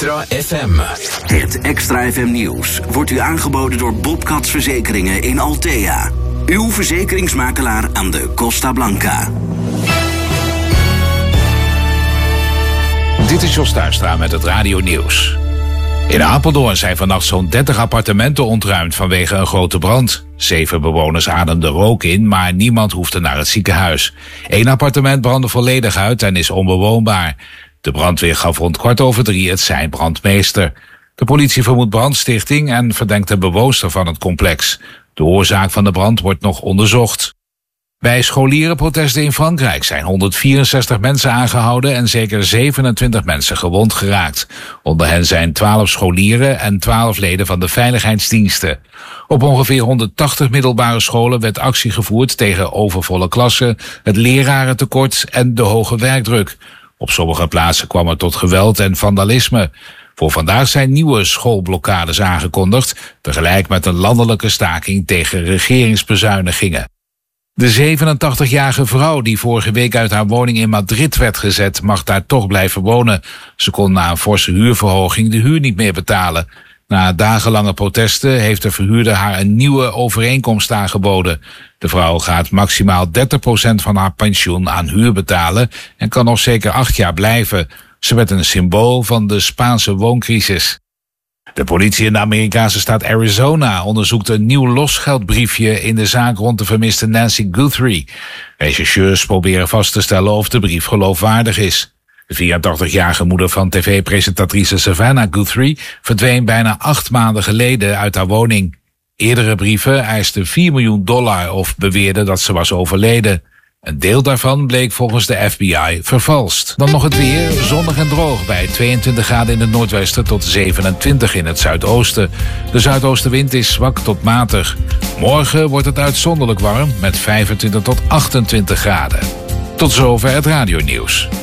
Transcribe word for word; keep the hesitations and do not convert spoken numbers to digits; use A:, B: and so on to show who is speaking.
A: Extra F M.
B: Het Extra F M nieuws wordt u aangeboden door Bobcats Verzekeringen in Althea. Uw verzekeringsmakelaar aan de Costa Blanca.
C: Dit is Jos Tuinstra met het Radio Nieuws. In Apeldoorn zijn vannacht zo'n dertig appartementen ontruimd vanwege een grote brand. Zeven bewoners ademden rook in, maar niemand hoefde naar het ziekenhuis. Eén appartement brandde volledig uit en is onbewoonbaar. De brandweer gaf rond kwart over drie het sein brandmeester. De politie vermoedt brandstichting en verdenkt de bewoonster van het complex. De oorzaak van de brand wordt nog onderzocht. Bij scholierenprotesten in Frankrijk zijn honderdvierenzestig mensen aangehouden en zeker zevenentwintig mensen gewond geraakt. Onder hen zijn twaalf scholieren en twaalf leden van de veiligheidsdiensten. Op ongeveer honderdtachtig middelbare scholen werd actie gevoerd tegen overvolle klassen, het lerarentekort en de hoge werkdruk. Op sommige plaatsen kwam het tot geweld en vandalisme. Voor vandaag zijn nieuwe schoolblokkades aangekondigd, tegelijk met een landelijke staking tegen regeringsbezuinigingen. De zevenentachtigjarige vrouw die vorige week uit haar woning in Madrid werd gezet, mag daar toch blijven wonen. Ze kon na een forse huurverhoging de huur niet meer betalen. Na dagenlange protesten heeft de verhuurder haar een nieuwe overeenkomst aangeboden. De vrouw gaat maximaal dertig procent van haar pensioen aan huur betalen en kan nog zeker acht jaar blijven. Ze werd een symbool van de Spaanse wooncrisis. De politie in de Amerikaanse staat Arizona onderzoekt een nieuw losgeldbriefje in de zaak rond de vermiste Nancy Guthrie. Rechercheurs proberen vast te stellen of de brief geloofwaardig is. De vierentachtigjarige moeder van tv-presentatrice Savannah Guthrie verdween bijna acht maanden geleden uit haar woning. Eerdere brieven eisten vier miljoen dollar of beweerden dat ze was overleden. Een deel daarvan bleek volgens de F B I vervalst. Dan nog het weer, zonnig en droog bij tweeëntwintig graden in het noordwesten tot zevenentwintig in het zuidoosten. De zuidoostenwind is zwak tot matig. Morgen wordt het uitzonderlijk warm met vijfentwintig tot achtentwintig graden. Tot zover het radionieuws.